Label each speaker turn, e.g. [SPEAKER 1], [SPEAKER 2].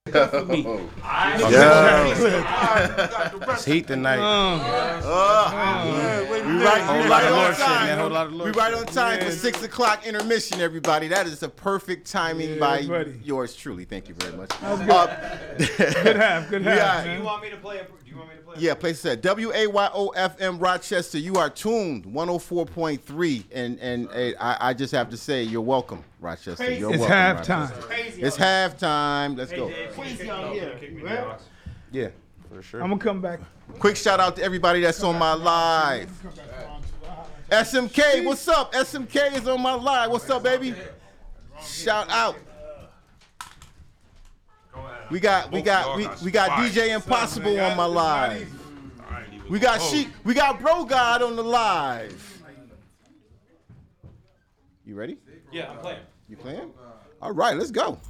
[SPEAKER 1] It's heat tonight.
[SPEAKER 2] We right on time for 6 o'clock intermission, everybody. That is the perfect timing by yours truly. Thank you very much.
[SPEAKER 3] Good half, man.
[SPEAKER 4] Do you want me to play?
[SPEAKER 2] Yeah, place it at WAYO-FM Rochester. You are tuned 104.3, and I just have to say you're welcome, Rochester. You're
[SPEAKER 3] it's
[SPEAKER 2] welcome.
[SPEAKER 3] halftime.
[SPEAKER 2] It's halftime. Let's go.
[SPEAKER 1] Yeah, for sure.
[SPEAKER 3] I'm gonna come back.
[SPEAKER 2] Quick shout out to everybody that's on my live. SMK, what's up? SMK is on my live. What's up, baby? Shout out. We got DJ Impossible on my live. We got Bro God on the live. You ready?
[SPEAKER 4] Yeah, I'm playing.
[SPEAKER 2] You playing? All right, let's go.